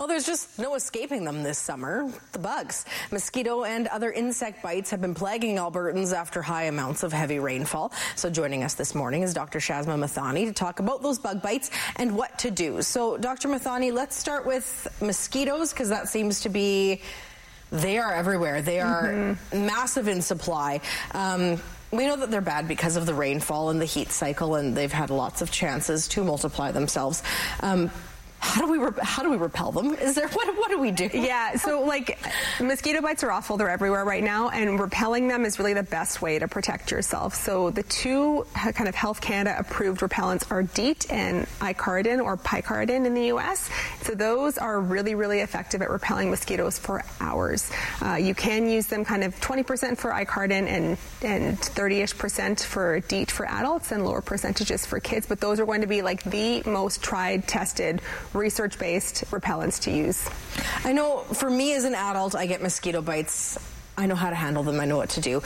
Well, there's just no escaping them this summer. The bugs. Mosquito and other insect bites have been plaguing Albertans after high amounts of heavy rainfall. So joining us this morning is Dr. Shazma Mathani to talk about those bug bites and what to do. So, Dr. Mathani, let's start with mosquitoes, because that seems to be, they are everywhere. They are massive in supply. We know that they're bad because of the rainfall and the heat cycle, and they've had lots of chances to multiply themselves. How do we repel them? Is there what do we do? Yeah, so like mosquito bites are awful. They're everywhere right now, and repelling them is really the best way to protect yourself. So the two kind of Health Canada approved repellents are DEET and Icaridin or Picaridin in the US. So those are really, really effective at repelling mosquitoes for hours. You can use them kind of 20% for Icaridin and 30-ish% for DEET for adults and lower percentages for kids, but those are going to be like the most tried, tested, research-based repellents to use. I know for me as an adult, I get mosquito bites. I know how to handle them. I know what to do.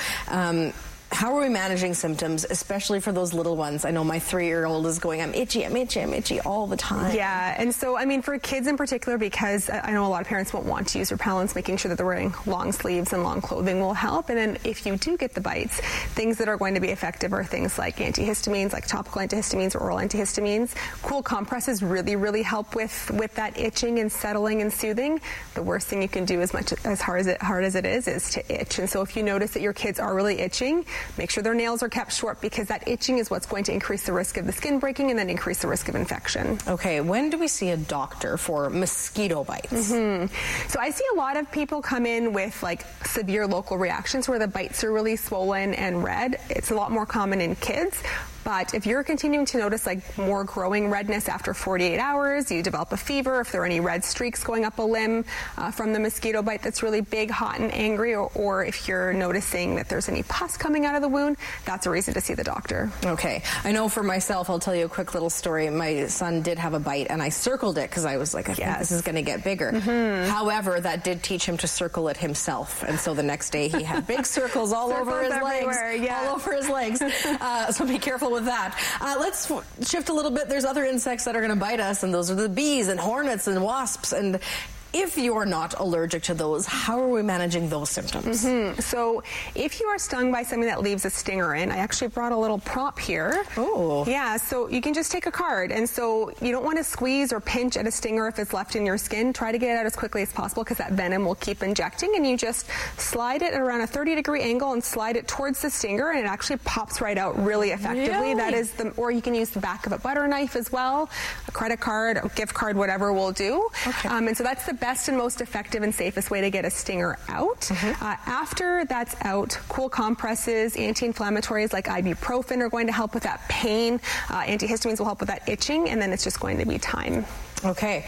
How are we managing symptoms, especially for those little ones? I know my 3-year-old is going, I'm itchy all the time. Yeah, and so, I mean, for kids in particular, because I know a lot of parents won't want to use repellents, making sure that they're wearing long sleeves and long clothing will help. And then if you do get the bites, things that are going to be effective are things like antihistamines, like topical antihistamines or oral antihistamines. Cool compresses really, really help with that itching and settling and soothing. The worst thing you can do, as hard as it is to itch. And so if you notice that your kids are really itching, make sure their nails are kept short, because that itching is what's going to increase the risk of the skin breaking and then increase the risk of infection. Okay, when do we see a doctor for mosquito bites? So I see a lot of people come in with like severe local reactions where the bites are really swollen and red. It's a lot more common in kids. But if you're continuing to notice like more growing redness after 48 hours, you develop a fever, if there are any red streaks going up a limb from the mosquito bite that's really big, hot, and angry, or if you're noticing that there's any pus coming out of the wound, that's a reason to see the doctor. Okay. I know for myself, I'll tell you a quick little story. My son did have a bite, and I circled it because I was like, I think this is going to get bigger. However, that did teach him to circle it himself. And so the next day he had big circles all over his legs. All over his legs. So be careful with that. Let's shift a little bit. There's other insects that are going to bite us, and those are the bees and hornets and wasps. And if you're not allergic to those, how are we managing those symptoms? So if you are stung by something that leaves a stinger in, I actually brought a little prop here. Oh. Yeah, so you can just take a card. And so you don't want to squeeze or pinch at a stinger if it's left in your skin. Try to get it out as quickly as possible, because that venom will keep injecting. And you just slide it at around a 30-degree angle and slide it towards the stinger, and it actually pops right out really effectively. Really? That is or you can use the back of a butter knife as well. A credit card, a gift card, whatever will do. Okay. And so that's the best and most effective and safest way to get a stinger out. After that's out, cool compresses, anti-inflammatories like ibuprofen are going to help with that pain. Antihistamines will help with that itching, and then it's just going to be time. Okay.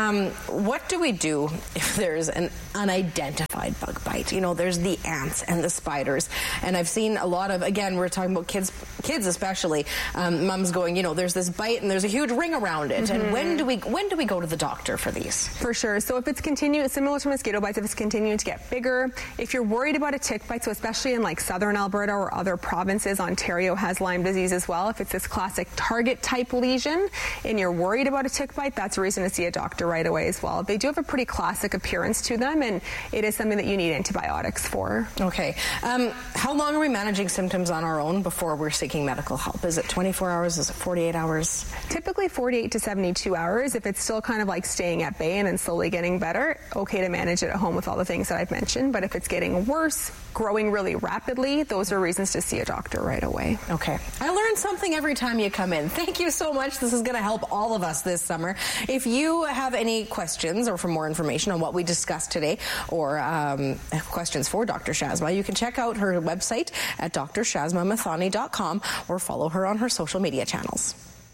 What do we do if there's an unidentified bug bite? You know, there's the ants and the spiders. And I've seen a lot of, again, we're talking about kids especially, mums going, you know, there's this bite and there's a huge ring around it. And when do we go to the doctor for these? For sure. So if it's continuing, similar to mosquito bites, if it's continuing to get bigger, if you're worried about a tick bite, so especially in like southern Alberta or other provinces, Ontario has Lyme disease as well. If it's this classic target type lesion and you're worried about a tick bite, that's a reason to see a doctor right away as well. They do have a pretty classic appearance to them, and it is something that you need antibiotics for. Okay. How long are we managing symptoms on our own before we're seeking medical help? Is it 24 hours? Is it 48 hours? Typically 48 to 72 hours. If it's still kind of like staying at bay and then slowly getting better, okay to manage it at home with all the things that I've mentioned. But if it's getting worse, growing really rapidly, those are reasons to see a doctor right away. Okay. I learn something every time you come in. Thank you so much. This is going to help all of us this summer. If you have any questions or for more information on what we discussed today, or questions for Dr. Shazma, you can check out her website at drshazmamathani.com or follow her on her social media channels.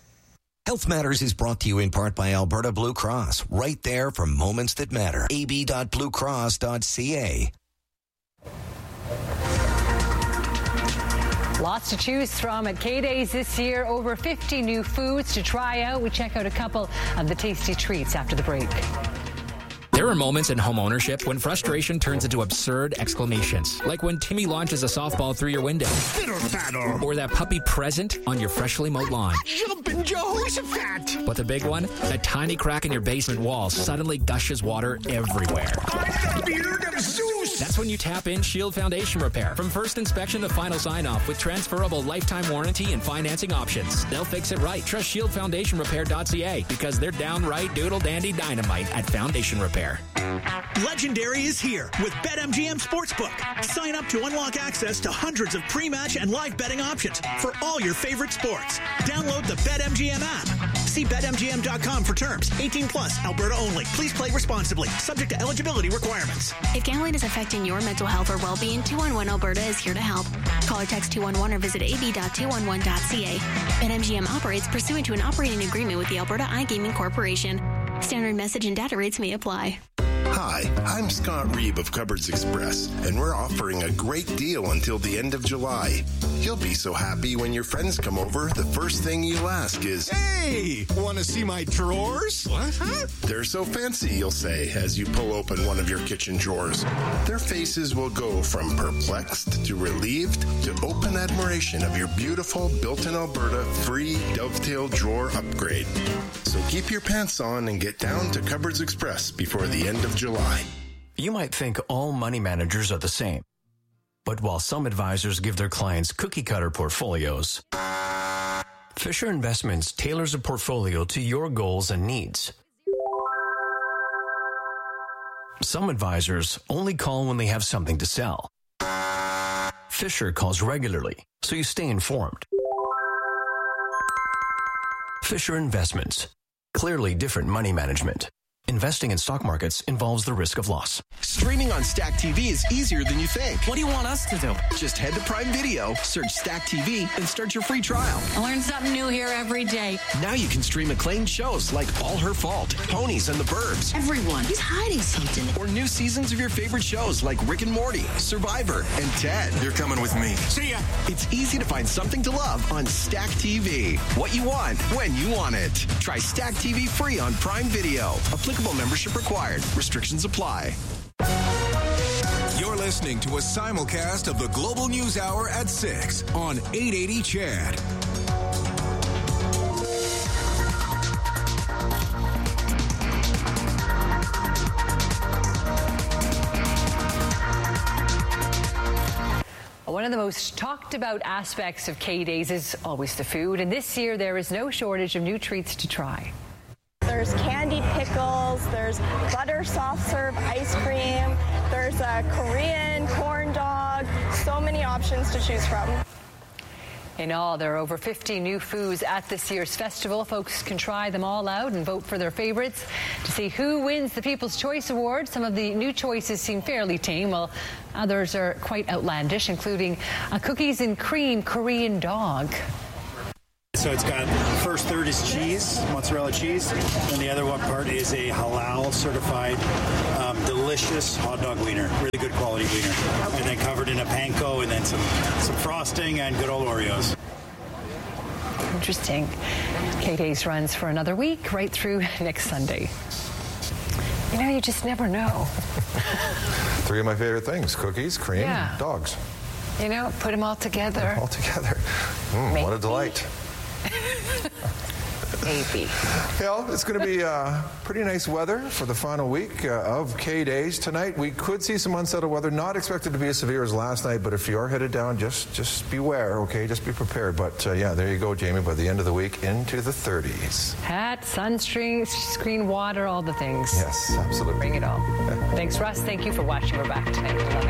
Health Matters is brought to you in part by Alberta Blue Cross, right there for moments that matter. ab.bluecross.ca. Lots to choose from at K-Days this year. Over 50 new foods to try out. We check out a couple of the tasty treats after the break. There are moments in home ownership when frustration turns into absurd exclamations, like when Timmy launches a softball through your window, or that puppy present on your freshly mowed lawn. Jumpin' Jehoshaphat! But the big one, that tiny crack in your basement wall suddenly gushes water everywhere. I'm the beard of Zeus! That's when you tap in Shield Foundation Repair. From first inspection to final sign-off with transferable lifetime warranty and financing options. They'll fix it right. Trust ShieldFoundationRepair.ca because they're downright doodle-dandy dynamite at Foundation Repair. Legendary is here with BetMGM Sportsbook. Sign up to unlock access to hundreds of pre-match and live betting options for all your favorite sports. Download the BetMGM app. See BetMGM.com for terms. 18 plus, Alberta only. Please play responsibly. Subject to eligibility requirements. If gambling is affecting your mental health or well-being, 211 Alberta is here to help. Call or text 211 or visit ab.211.ca. BetMGM operates pursuant to an operating agreement with the Alberta iGaming Corporation. Standard message and data rates may apply. Hi, I'm Scott Reeb of Cupboards Express, and we're offering a great deal until the end of July. You'll be so happy when your friends come over, the first thing you'll ask is, Hey, want to see my drawers? What? Huh? They're so fancy, you'll say, as you pull open one of your kitchen drawers. Their faces will go from perplexed to relieved to open admiration of your beautiful built-in Alberta free dovetail drawer upgrade. So keep your pants on and get down to Cupboards Express before the end of July. You might think all money managers are the same. But while some advisors give their clients cookie-cutter portfolios, Fisher Investments tailors a portfolio to your goals and needs. Some advisors only call when they have something to sell. Fisher calls regularly, so you stay informed. Fisher Investments. Clearly different money management. Investing in stock markets involves the risk of loss. Streaming on Stack TV is easier than you think. What do you want us to do? Just head to Prime Video, search Stack TV, and start your free trial. I learn something new here every day. Now you can stream acclaimed shows like All Her Fault, Ponies and the Burbs. Everyone is hiding something. Or new seasons of your favorite shows like Rick and Morty, Survivor, and Ted. You're coming with me. See ya. It's easy to find something to love on Stack TV. What you want, when you want it. Try Stack TV free on Prime Video. Applicable membership required. Restrictions apply. You're listening to a simulcast of the Global News Hour at 6 on 880 CHAD. One of the most talked about aspects of K-Days is always the food, and this year there is no shortage of new treats to try. There's candied pickles, there's butter soft serve ice cream, there's a Korean corn dog, so many options to choose from. In all, there are over 50 new foods at this year's festival. Folks can try them all out and vote for their favorites to see who wins the People's Choice Award. Some of the new choices seem fairly tame, while others are quite outlandish, including a cookies and cream Korean dog. So it's got the first third is cheese, mozzarella cheese, and the other one part is a halal certified delicious hot dog wiener, really good quality wiener, and then covered in a panko and then some frosting and good old Oreos. Interesting. K-Days runs for another week, right through next Sunday. You know, you just never know. Three of my favorite things: cookies, cream, dogs. You know, put them all together. All together. What a delight. Maybe. Well, it's going to be pretty nice weather for the final week of K-Days. Tonight, we could see some unsettled weather. Not expected to be as severe as last night, but if you are headed down, just beware, okay? Just be prepared. But, yeah, there you go, Jamie. By the end of the week, into the 30s. Hat, sunscreen, water, all the things. Yes, absolutely. Bring it all. Thanks, Russ. Thank you for watching. We're back tonight at 11.